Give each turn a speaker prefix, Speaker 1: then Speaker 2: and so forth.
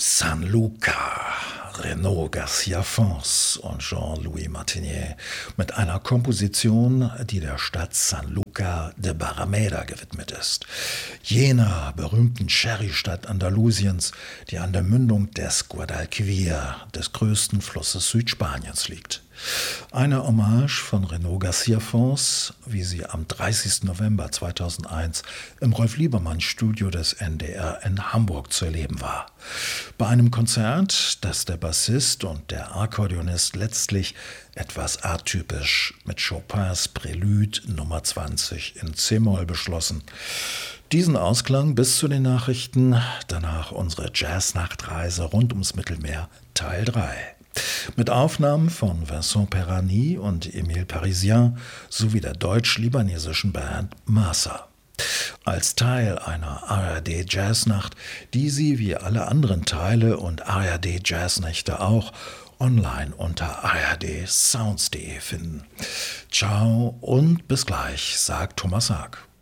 Speaker 1: San Luca, Renaud Garcia Fons und Jean-Louis Martinier mit einer Komposition, die der Stadt San Luca de Barrameda gewidmet ist. Jener berühmten Sherry-Stadt Andalusiens, die an der Mündung des Guadalquivir, des größten Flusses Südspaniens, liegt. Eine Hommage von Renaud Garcia Fons, wie sie am 30. November 2001 im Rolf-Liebermann-Studio des NDR in Hamburg zu erleben war. Bei einem Konzert, das der Bassist und der Akkordeonist letztlich etwas atypisch mit Chopins Prelude Nummer 20 in c-Moll beschlossen. Diesen Ausklang bis zu den Nachrichten, danach unsere Jazznachtreise rund ums Mittelmeer, Teil 3. Mit Aufnahmen von Vincent Perani und Emile Parisien sowie der deutsch-libanesischen Band Masa. Als Teil einer ARD Jazznacht, die Sie wie alle anderen Teile und ARD Jazznächte auch online unter ardsounds.de finden. Ciao und bis gleich, sagt Thomas Haag.